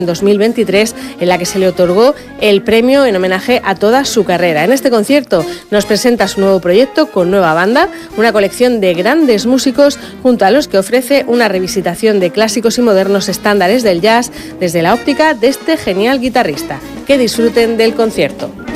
en 2023, en la que se le otorgó el premio en homenaje a toda su carrera. En este concierto nos presenta su nuevo proyecto con nueva banda, una colección de grandes músicos junto a los que ofrece una revisitación de clásicos y modernos estándares del jazz desde la óptica de este genial guitarrista. Que disfruten del concierto.